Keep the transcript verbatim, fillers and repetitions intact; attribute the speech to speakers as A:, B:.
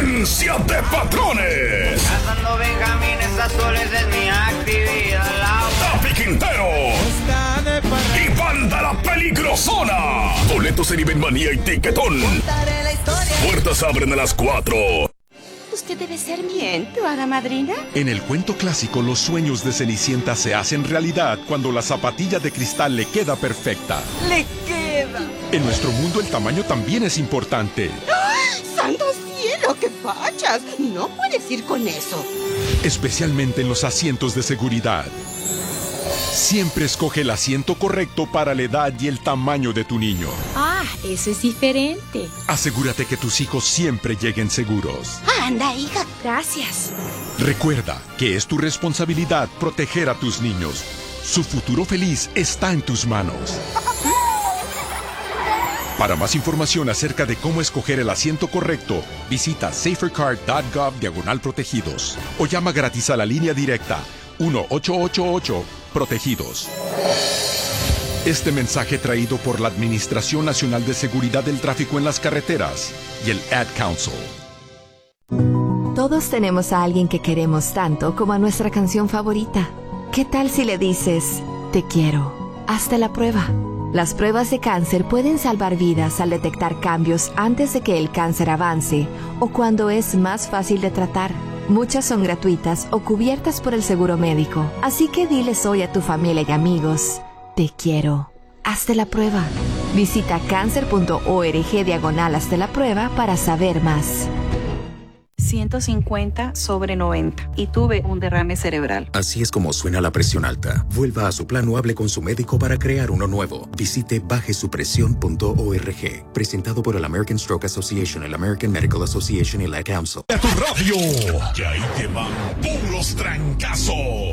A: Agencia de Patrones.
B: Cazando benjamines azules es mi actividad.
A: Tapi Quintero. Y Banda La Peligrosona. Boletos en Ibenmanía y Tiquetón. Puertas abren a las cuatro.
C: Usted debe ser bien, ¿tu hada madrina?
D: En el cuento clásico, los sueños de Cenicienta se hacen realidad cuando la zapatilla de cristal le queda perfecta.
C: ¡Le queda!
D: En nuestro mundo, el tamaño también es importante.
C: ¡Ay, santo cielo, qué fachas! No puedes ir con eso.
D: Especialmente en los asientos de seguridad. Siempre escoge el asiento correcto para la edad y el tamaño de tu niño.
E: Ah, eso es diferente.
D: Asegúrate que tus hijos siempre lleguen seguros.
C: Anda, hija.
E: Gracias.
D: Recuerda que es tu responsabilidad proteger a tus niños. Su futuro feliz está en tus manos. Para más información acerca de cómo escoger el asiento correcto, visita safercard punto gov diagonal protegidos o llama gratis a la línea directa uno ocho ocho ocho protegidos. Este mensaje traído por la Administración Nacional de Seguridad del Tráfico en las Carreteras y el Ad Council.
F: Todos tenemos a alguien que queremos tanto como a nuestra canción favorita. ¿Qué tal si le dices, te quiero? Hazte la prueba. Las pruebas de cáncer pueden salvar vidas al detectar cambios antes de que el cáncer avance o cuando es más fácil de tratar. Muchas son gratuitas o cubiertas por el seguro médico. Así que diles hoy a tu familia y amigos, te quiero. Hazte la prueba. Visita cáncer punto org diagonal hazte la prueba para saber más.
G: ciento cincuenta sobre noventa y tuve un derrame cerebral.
H: Así es como suena la presión alta. Vuelva a su plan o hable con su médico para crear uno nuevo. Visite baje su presión punto org. Presentado por el American Stroke Association, el American Medical Association y la Ad Council.
A: A tu radio. Que ahí te van puros trancazos.